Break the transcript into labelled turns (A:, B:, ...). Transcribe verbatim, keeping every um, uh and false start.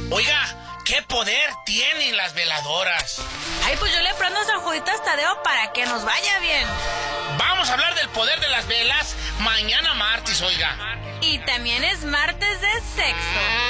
A: Oiga, ¿qué poder tienen las veladoras?
B: Ay, pues yo le prendo a San Juditas Tadeo para que nos vaya bien.
A: Vamos a hablar del poder de las velas mañana martes, oiga.
B: Y también es martes de sexo.